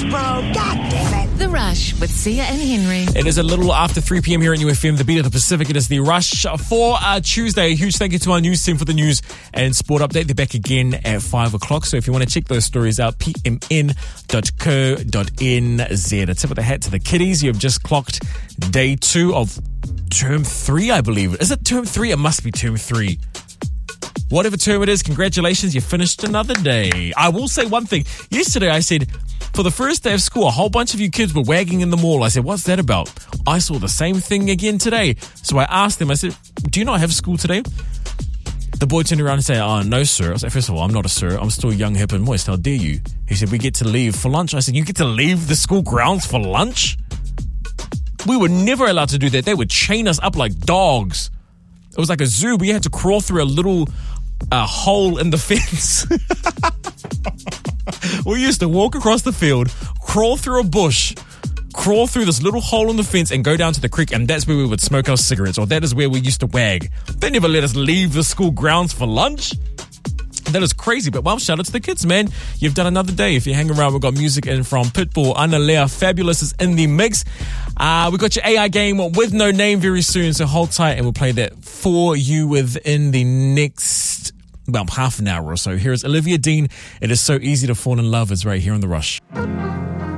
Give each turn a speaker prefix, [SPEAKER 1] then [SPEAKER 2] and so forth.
[SPEAKER 1] people. God damn it.
[SPEAKER 2] The Rush with Sia and Henry.
[SPEAKER 3] It is a little after 3 p.m. here on UFM, the beat of the Pacific. It is the Rush for Tuesday. Huge thank you to our news team for the news and sport update. They're back again at 5 o'clock. So if you want to check those stories out, pmn.co.nz. A tip of the hat to the kiddies. You have just clocked day 2 of term 3, I believe. Is it term 3? It must be term 3. Whatever term it is, congratulations, you finished another day. I will say one thing. Yesterday I said, for the first day of school, a whole bunch of you kids were wagging in the mall. I said, what's that about? I saw the same thing again today. So I asked them, I said, do you not have school today? The boy turned around and said, oh, no, sir. I said, first of all, I'm not a sir. I'm still young, hip and moist. How dare you? He said, we get to leave for lunch. I said, you get to leave the school grounds for lunch? We were never allowed to do that. They would chain us up like dogs. It was like a zoo. We had to crawl through a little hole in the fence. We used to walk across the field, crawl through a bush, crawl through this little hole in the fence and go down to the creek, and that's where we would smoke our cigarettes, or that is where we used to wag. They never let us leave the school grounds for lunch. That is crazy, but well, shout out to the kids, man. You've done another day. If you hang around, we've got music in from Pitbull. Analea Fabulous is in the mix. We got your AI game with no name very soon, so hold tight and we'll play that for you within the next, half an hour or so. Here's Olivia Dean. It is so easy to fall in love. It's right here on The Rush.